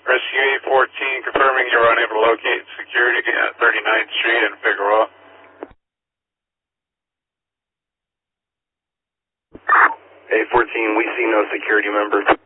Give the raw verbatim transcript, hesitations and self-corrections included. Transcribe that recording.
Rescue eight fourteen, confirming you were unable to locate security at thirty-ninth Street in Figueroa. eight fourteen, we see no security members.